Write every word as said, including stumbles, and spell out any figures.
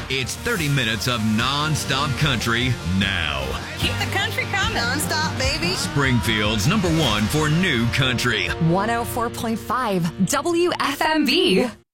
It's thirty minutes of non-stop country now. Keep the country coming. Non-stop, baby. Springfield's number one for new country. one oh four point five W F M V.